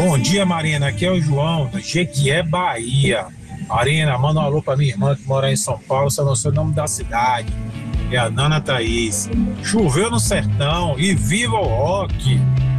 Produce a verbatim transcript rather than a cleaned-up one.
Bom dia, Marina. Aqui é o João, da Jequié, Bahia. Marina, manda um alô pra minha irmã que mora em São Paulo, só não sei o nome da cidade. É a Nana Thaís. Choveu no sertão e viva o rock!